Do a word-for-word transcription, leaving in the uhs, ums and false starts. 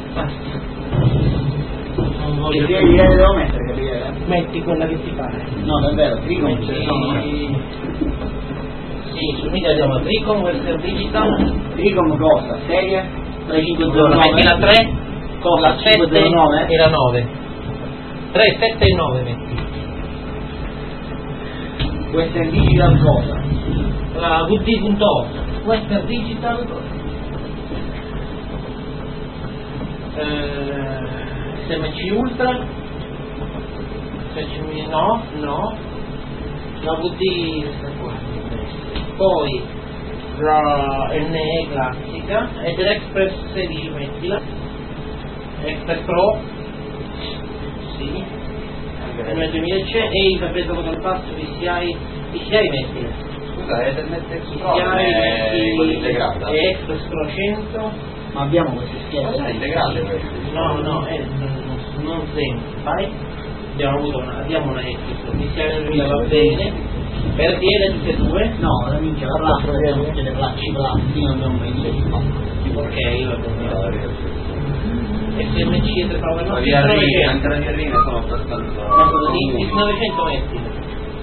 Non voglio che livello devo mettere, capire? metti quella che ti pare. No, davvero, Tricom Metti... ce ne sono. Sì, su media abbiamo Tricom, Western Digital. Tricom costa, serie tre cinque zero nove. Metti la tre, costa la sette cinque zero nove e la nove. tre, sette e nove metti. Western Digital cosa? La w d punto otto. Western Digital. Eh, S M C Ultra. S M C no, no. La V D questa qua. Poi la N E classica ed l'Express sedici mettila. Express Pro. Sì. Nel duemilacento e il preso con il passo P C I P C I mettila. Scusa, Ethernet P C Pro è quello integrata? e Express Pro cento. Ma abbiamo questi Ma sono schemi? integrate questi? No, no, eh, non, non sempre, vai. Abbiamo avuto una, abbiamo una Express, P C I nel duemila va bene, per dire tutte e due. No, la minchia, la plastica, tutte le placci plastiche non abbiamo mai visto. Ok, io l'ho S M C e tre Power Ma no, via Rini, anche la via Rini sono abbastanza... novecento metti.